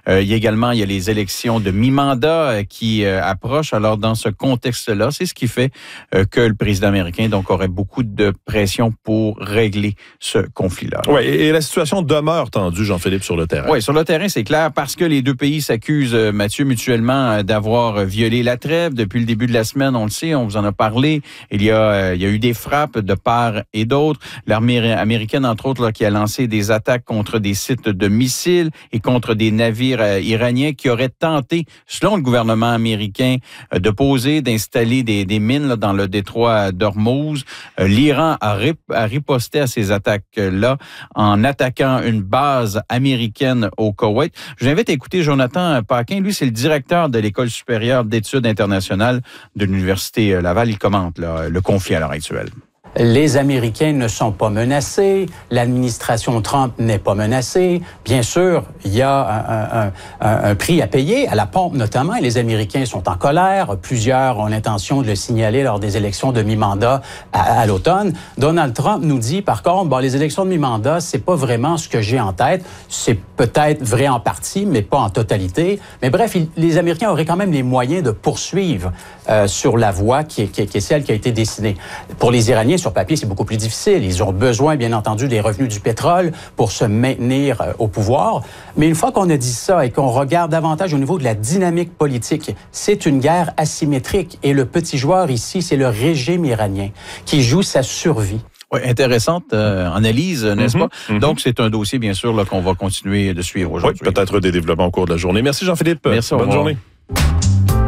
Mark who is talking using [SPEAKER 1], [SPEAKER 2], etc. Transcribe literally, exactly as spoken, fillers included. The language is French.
[SPEAKER 1] Euh, il y a également, il y a les élections de mi-mandat euh, qui euh, approchent. Alors, dans ce contexte-là, c'est ce qui fait euh, que le président américain donc aurait beaucoup de pression pour régler ce conflit-là.
[SPEAKER 2] Oui, et la situation demeure tendue, Jean-Philippe, sur le terrain.
[SPEAKER 1] Oui, sur le terrain, c'est clair, parce que les deux pays s'accusent, Mathieu, mutuellement, d'avoir violé la trêve. Depuis le début de la semaine, on le sait, on vous en a parlé. Il y a, il y a eu des frappes de part et d'autre. L'armée américaine, entre autres, là, qui a lancé des attaques contre des sites de missiles et contre des navires euh, iraniens qui auraient tenté, selon le gouvernement américain, euh, de poser, d'installer des, des mines là, dans le détroit d'Ormuz. Euh, L'Iran a, rip, a riposté à ces attaques-là en attaquant une base américaine au Koweït. Je vous invite à écouter Jonathan Paquin. Lui, c'est le directeur de l'École supérieure d'études internationales de l'Université Laval. Il commente là, le conflit à l'heure actuelle.
[SPEAKER 3] Les Américains ne sont pas menacés, l'administration Trump n'est pas menacée. Bien sûr, il y a un, un, un, un prix à payer, à la pompe notamment, et les Américains sont en colère. Plusieurs ont l'intention de le signaler lors des élections de mi-mandat à, à l'automne. Donald Trump nous dit, par contre, bon, les élections de mi-mandat, c'est pas vraiment ce que j'ai en tête. C'est peut-être vrai en partie, mais pas en totalité. Mais bref, il, les Américains auraient quand même les moyens de poursuivre euh, sur la voie qui est, qui, est, qui est celle qui a été dessinée. Pour les Iraniens, sur papier, c'est beaucoup plus difficile. Ils ont besoin, bien entendu, des revenus du pétrole pour se maintenir euh, au pouvoir. Mais une fois qu'on a dit ça et qu'on regarde davantage au niveau de la dynamique politique, c'est une guerre asymétrique. Et le petit joueur ici, c'est le régime iranien qui joue sa survie.
[SPEAKER 1] Oui, intéressante euh, analyse, n'est-ce
[SPEAKER 2] mm-hmm,
[SPEAKER 1] pas?
[SPEAKER 2] Mm-hmm.
[SPEAKER 1] Donc, c'est un dossier, bien sûr, là, qu'on va continuer de suivre aujourd'hui.
[SPEAKER 2] Oui, peut-être des développements au cours de la journée. Merci, Jean-Philippe.
[SPEAKER 1] Merci,
[SPEAKER 2] bonne journée.